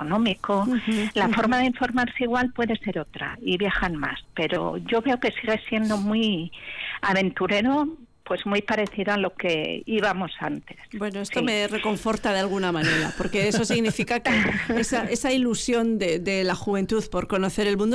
económico, la forma de informarse igual puede ser otra y viajan más, pero yo veo que sigue siendo muy aventurero, pues muy parecido a lo que íbamos antes. Bueno, esto me reconforta de alguna manera, porque eso significa que esa ilusión de la juventud por conocer el mundo